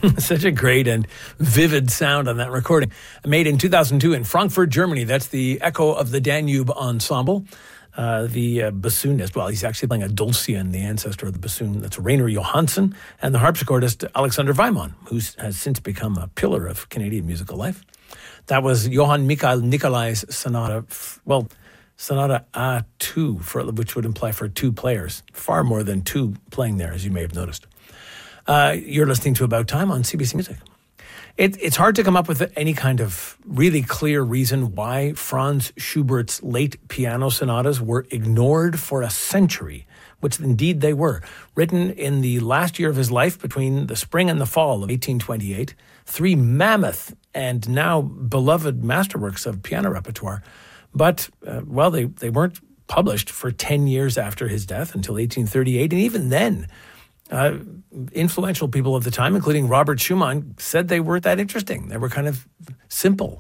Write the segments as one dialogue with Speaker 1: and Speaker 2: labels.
Speaker 1: Such a great and vivid sound on that recording. Made in 2002 in Frankfurt, Germany. That's the Echo of the Danube Ensemble. The bassoonist, well, he's actually playing a dulcian, the ancestor of the bassoon. That's Rainer Johansson. And the harpsichordist, Alexander Weimann, who has since become a pillar of Canadian musical life. That was Johann Michael Nicolai's Sonata, Sonata A2, which would imply for two players. Far more than two playing there, as you may have noticed. You're listening to About Time on CBC Music. It's hard to come up with any kind of really clear reason why Franz Schubert's late piano sonatas were ignored for a century, which indeed they were. Written in the last year of his life, between the spring and the fall of 1828, three mammoth and now beloved masterworks of piano repertoire. But, they weren't published for 10 years after his death until 1838, and even then, influential people of the time, including Robert Schumann, said they weren't that interesting. They were kind of simple.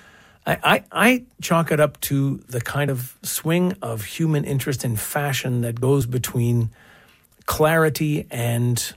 Speaker 1: I chalk it up to the kind of swing of human interest in fashion that goes between clarity and,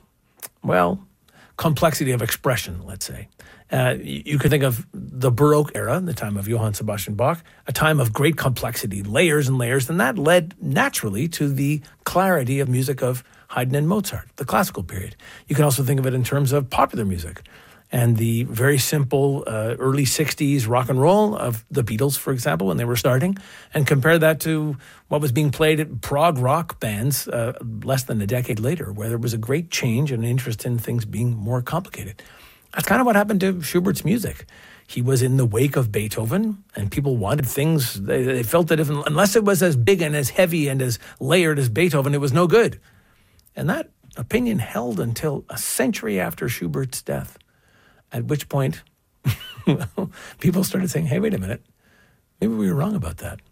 Speaker 1: complexity of expression, let's say. You could think of the Baroque era, the time of Johann Sebastian Bach, a time of great complexity, layers and layers, and that led naturally to the clarity of music of Haydn and Mozart, the classical period. You can also think of it in terms of popular music and the very simple early 60s rock and roll of the Beatles, for example, when they were starting, and compare that to what was being played at prog rock bands less than a decade later, where there was a great change and interest in things being more complicated. That's kind of what happened to Schubert's music. He was in the wake of Beethoven, and people wanted things. They felt that unless it was as big and as heavy and as layered as Beethoven, it was no good. And that opinion held until a century after Schubert's death, at which point people started saying, hey, wait a minute, maybe we were wrong about that.